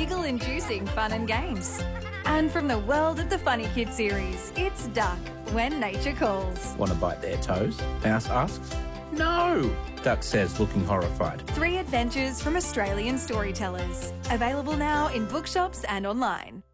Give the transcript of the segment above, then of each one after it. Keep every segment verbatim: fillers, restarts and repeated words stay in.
giggle-inducing fun and games. And from the world of the Funny Kid series, it's Duck, When Nature Calls. Want to bite their toes? Mouse asks. No, Duck says, looking horrified. Three adventures from Australian storytellers. Available now in bookshops and online.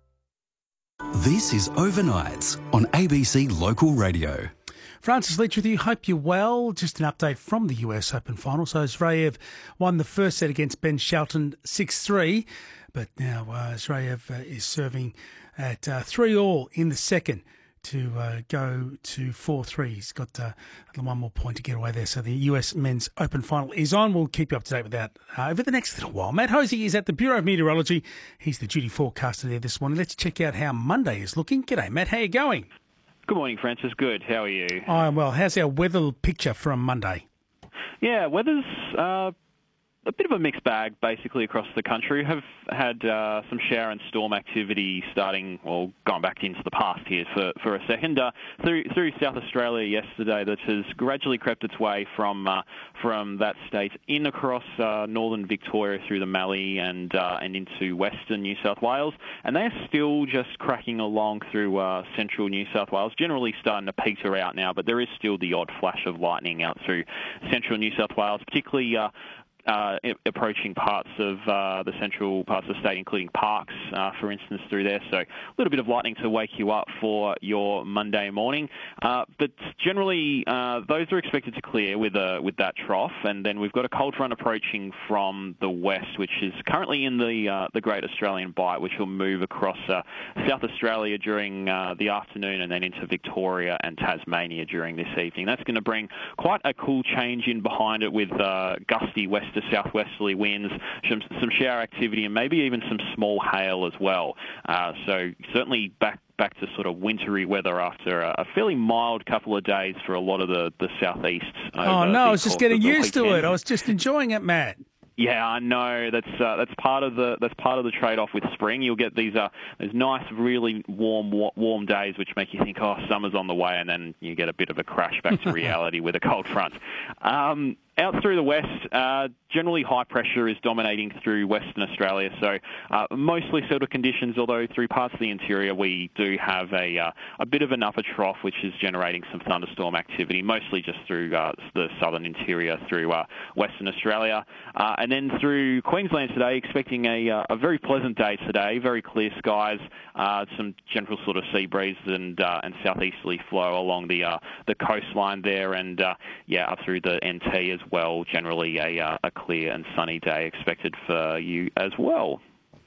This is Overnights on A B C Local Radio. Francis Leach with you. Hope you're well. Just an update from the U S Open final. So Zverev won the first set against Ben Shelton six three, but now uh, Zverev uh, is serving at uh, three all in the second to uh, go to four three. He's got uh, one more point to get away there. So the U S Men's Open final is on. We'll keep you up to date with that uh, over the next little while. Matt Hosey is at the Bureau of Meteorology. He's the duty forecaster there this morning. Let's check out how Monday is looking. G'day, Matt. How you going? Good morning, Francis. Good. How are you? I'm well. How's our weather picture from Monday? Yeah, weather's uh, a bit of a mixed bag, basically, across the country. Have had uh, some shower and storm activity starting, well, going back into the past here for, for a second. Uh, through through South Australia yesterday, that has gradually crept its way from uh, from that state in across uh, northern Victoria through the Mallee and uh, and into western New South Wales. And they're still just cracking along through uh, central New South Wales, generally starting to peter out now, but there is still the odd flash of lightning out through central New South Wales, particularly uh, Uh, approaching parts of uh, the central parts of the state, including Parks, uh, for instance, through there. So a little bit of lightning to wake you up for your Monday morning. Uh, but generally, uh, those are expected to clear with a, with that trough. And then we've got a cold front approaching from the west, which is currently in the uh, the Great Australian Bight, which will move across uh, South Australia during uh, the afternoon and then into Victoria and Tasmania during this evening. That's going to bring quite a cool change in behind it with uh, gusty west to southwesterly winds, some, some shower activity, and maybe even some small hail as well. Uh, so certainly back back to sort of wintry weather after a, a fairly mild couple of days for a lot of the, the southeast. Oh, no, I was just getting used to it. I was just enjoying it, Matt. Yeah, I know. That's uh, that's part of the that's part of the trade-off with spring. You'll get these uh, these nice, really warm warm days, which make you think, oh, summer's on the way, and then you get a bit of a crash back to reality with a cold front. Um, Out through the west, uh, generally high pressure is dominating through Western Australia, so uh, mostly settled conditions, although through parts of the interior we do have a uh, a bit of an upper trough which is generating some thunderstorm activity, mostly just through uh, the southern interior through uh, Western Australia. Uh, and then through Queensland today, expecting a, uh, a very pleasant day today, very clear skies, uh, some gentle sort of sea breeze and uh, and southeasterly flow along the uh, the coastline there, and uh, yeah, up through the N T as well. well, generally a, uh, a clear and sunny day expected for you as well.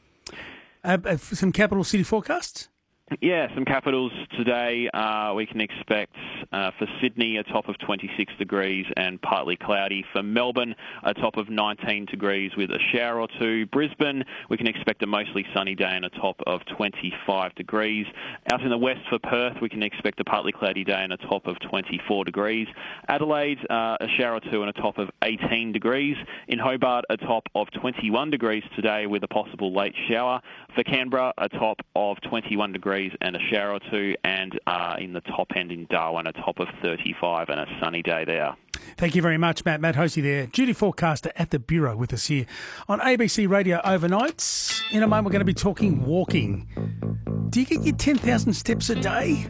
Uh, uh, some capital city forecasts? Yeah, some capitals today. Uh, we can expect uh, for Sydney a top of twenty-six degrees and partly cloudy. For Melbourne, a top of nineteen degrees with a shower or two. Brisbane, we can expect a mostly sunny day and a top of twenty-five degrees. Out in the west for Perth, we can expect a partly cloudy day and a top of twenty-four degrees. Adelaide, uh, a shower or two and a top of eighteen degrees. In Hobart, a top of twenty-one degrees today with a possible late shower. For Canberra, a top of twenty-one degrees and a shower or two, and uh, in the top end in Darwin, a top of thirty-five and a sunny day there. Thank you very much, Matt. Matt Hosey there, duty forecaster at the Bureau with us here on A B C Radio Overnights. In a moment, we're going to be talking walking. Do you get your ten thousand steps a day?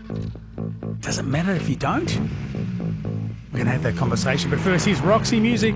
Doesn't matter if you don't. We're going to have that conversation. But first, here's Roxy Music.